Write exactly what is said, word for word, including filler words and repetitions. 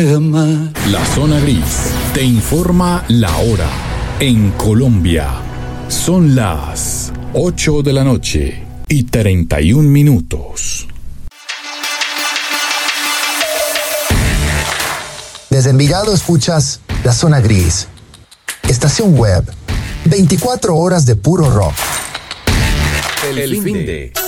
La Zona Gris te informa la hora. En Colombia son las ocho de la noche y treinta y un minutos. Desde Envigado escuchas La Zona Gris. Estación web. veinticuatro horas de puro rock. El, el fin de